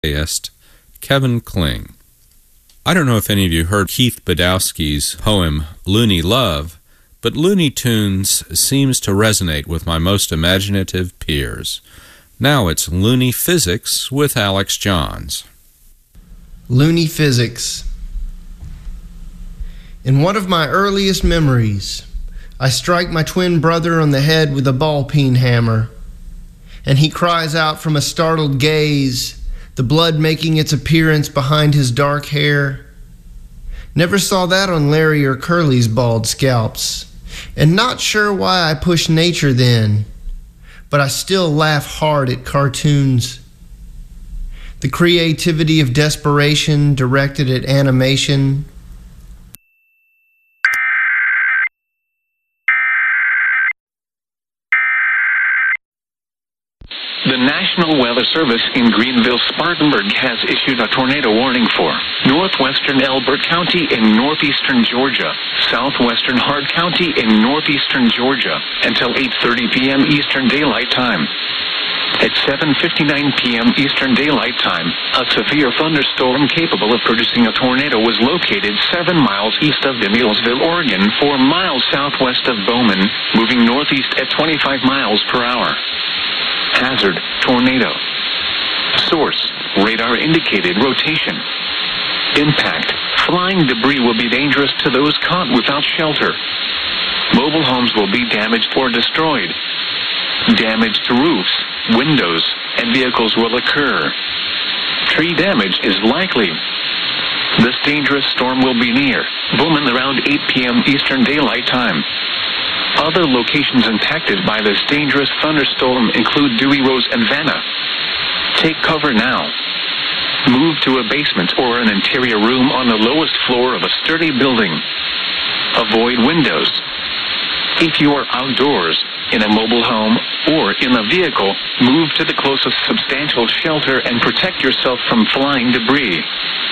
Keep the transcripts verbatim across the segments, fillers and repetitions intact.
essayist Kevin Kling. I don't know if any of you heard Keith Badowski's poem Looney Love, but Looney Tunes seems to resonate with my most imaginative peers. Now it's Looney Physics with Alex Johns. Looney Physics. In one of my earliest memories, I strike my twin brother on the head with a ball-peen hammer, and he cries out from a startled gaze, the blood making its appearance behind his dark hair. Never saw that on Larry or Curly's bald scalps, and not sure why I pushed nature then, but I still laugh hard at cartoons. The creativity of desperation directed at animation. The National Weather Service in Greenville-Spartanburg has issued a tornado warning for northwestern Elbert County in northeastern Georgia, southwestern Hart County in northeastern Georgia, until eight thirty p.m. Eastern Daylight Time. At seven fifty-nine p.m. Eastern Daylight Time, a severe thunderstorm capable of producing a tornado was located seven miles east of Demillsville, Oregon, four miles southwest of Bowman, moving northeast at twenty-five miles per hour. Hazard, tornado. Source, radar indicated rotation. Impact, flying debris will be dangerous to those caught without shelter. Mobile homes will be damaged or destroyed. Damage to roofs, windows, and vehicles will occur. Tree damage is likely. This dangerous storm will be near Bowman around eight p.m. Eastern Daylight Time. Other locations impacted by this dangerous thunderstorm include Dewey Rose and Vanna. Take cover now. Move to a basement or an interior room on the lowest floor of a sturdy building. Avoid windows. If you are outdoors, in a mobile home, or in a vehicle, move to the closest substantial shelter and protect yourself from flying debris.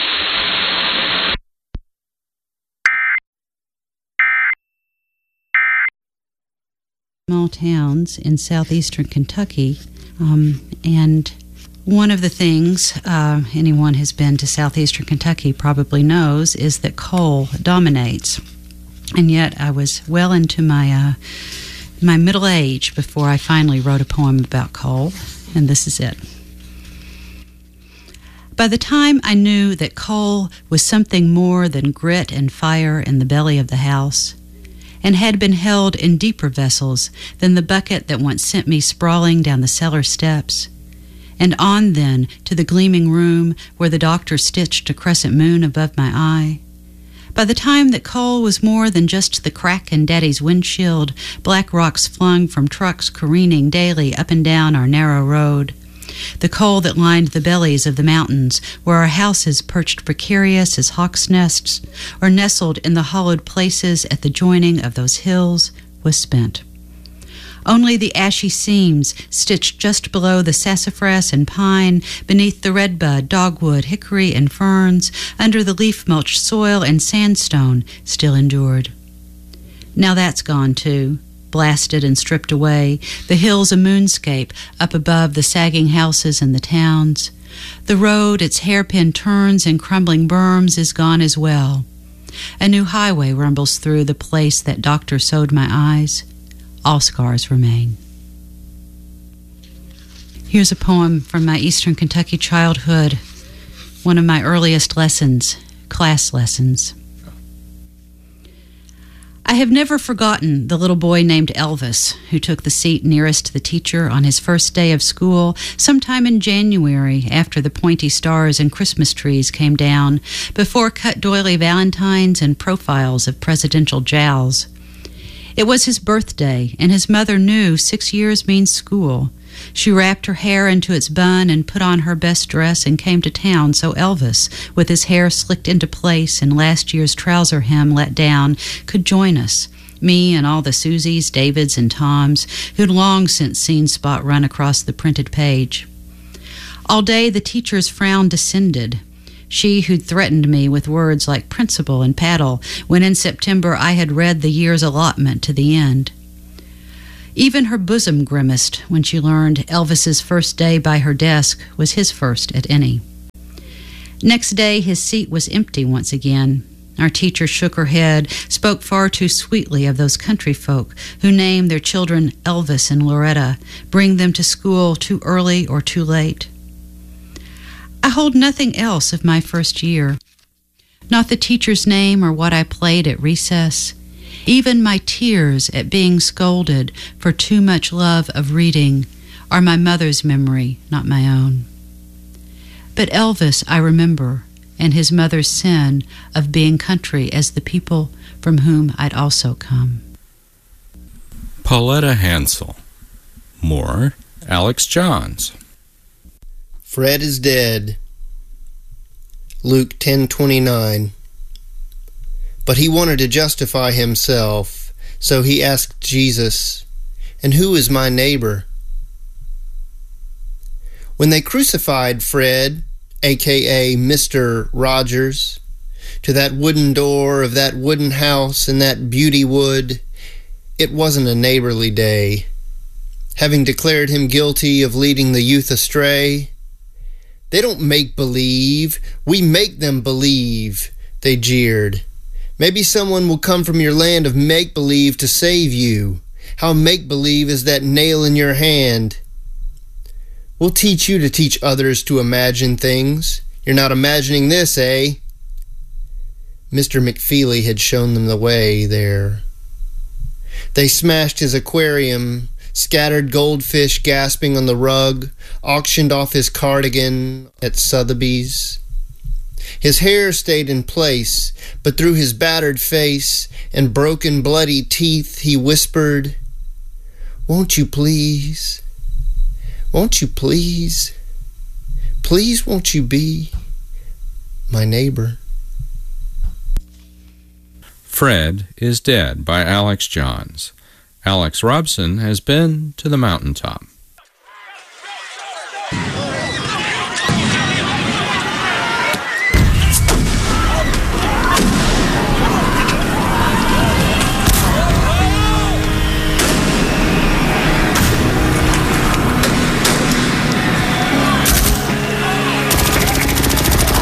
Small towns in southeastern Kentucky, um, and one of the things uh, anyone who's been to southeastern Kentucky probably knows is that coal dominates. And yet I was well into my uh, my middle age before I finally wrote a poem about coal, and this is it. By the time I knew that coal was something more than grit and fire in the belly of the house, and had been held in deeper vessels than the bucket that once sent me sprawling down the cellar steps, and on then to the gleaming room where the doctor stitched a crescent moon above my eye. By the time that coal was more than just the crack in Daddy's windshield, black rocks flung from trucks careening daily up and down our narrow road, the coal that lined the bellies of the mountains where our houses perched precarious as hawks' nests or nestled in the hollowed places at the joining of those hills was spent. Only the ashy seams, stitched just below the sassafras and pine, beneath the redbud, dogwood, hickory, and ferns, under the leaf-mulched soil and sandstone, still endured. Now that's gone too, blasted and stripped away, the hills a moonscape up above the sagging houses and the towns. The road, its hairpin turns and crumbling berms, is gone as well. A new highway rumbles through the place that doctor sewed my eyes. All scars remain. Here's a poem from my Eastern Kentucky childhood, one of my earliest lessons, class lessons. I have never forgotten the little boy named Elvis who took the seat nearest the teacher on his first day of school sometime in January after the pointy stars and Christmas trees came down before cut doily valentines and profiles of presidential jowls. It was his birthday, and his mother knew six years means school. She wrapped her hair into its bun and put on her best dress and came to town so Elvis, with his hair slicked into place and last year's trouser hem let down, could join us, me and all the Susies, Davids, and Toms who'd long since seen Spot run across the printed page. All day the teacher's frown descended. She who'd threatened me with words like principal and paddle when in September I had read the year's allotment to the end. Even her bosom grimaced when she learned Elvis's first day by her desk was his first at any. Next day, his seat was empty once again. Our teacher shook her head, spoke far too sweetly of those country folk who name their children Elvis and Loretta, bring them to school too early or too late. I hold nothing else of my first year, not the teacher's name or what I played at recess, even my tears at being scolded for too much love of reading are my mother's memory, not my own. But Elvis I remember, and his mother's sin of being country as the people from whom I'd also come. Pauletta Hansel. More, Alex Johns. Fred is dead. Luke ten twenty-nine. But he wanted to justify himself, so he asked Jesus, "And who is my neighbor?" When they crucified Fred, a k a. Mister Rogers, to that wooden door of that wooden house in that beauty wood, it wasn't a neighborly day. Having declared him guilty of leading the youth astray, "They don't make believe, we make them believe," they jeered. "Maybe someone will come from your land of make-believe to save you. How make-believe is that nail in your hand? We'll teach you to teach others to imagine things. You're not imagining this, eh?" Mister McFeely had shown them the way there. They smashed his aquarium, scattered goldfish gasping on the rug, auctioned off his cardigan at Sotheby's. His hair stayed in place, but through his battered face and broken bloody teeth he whispered, "Won't you please? Won't you please? Please won't you be my neighbor?" Fred is Dead by Alex Johns. Alex Robson has been to the mountaintop.